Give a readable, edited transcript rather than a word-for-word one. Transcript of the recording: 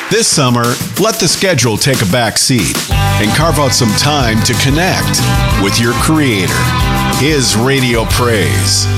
This summer, let the schedule take a back seat and carve out some time to connect with your Creator. His Radio Praise